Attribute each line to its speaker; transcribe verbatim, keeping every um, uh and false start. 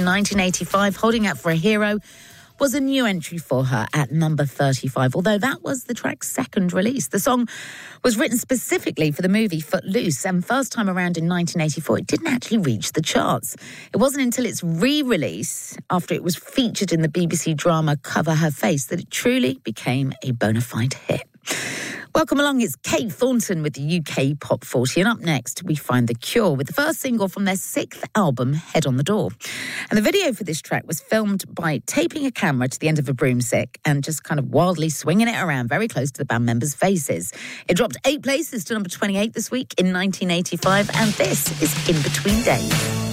Speaker 1: in nineteen eighty-five, Holding Out for a Hero was a new entry for her at number thirty-five, although that was the track's second release. The song was written specifically for the movie Footloose, and first time around in nineteen eighty-four, it didn't actually reach the charts. It wasn't until its re-release, after it was featured in the B B C drama Cover Her Face, that it truly became a bona fide hit. Welcome along, it's Kate Thornton with the U K Pop forty. And up next, we find The Cure with the first single from their sixth album, Head on the Door. And the video for this track was filmed by taping a camera to the end of a broomstick and just kind of wildly swinging it around very close to the band members' faces. It dropped eight places to number twenty-eight this week in nineteen eighty-five, and this is In Between Days.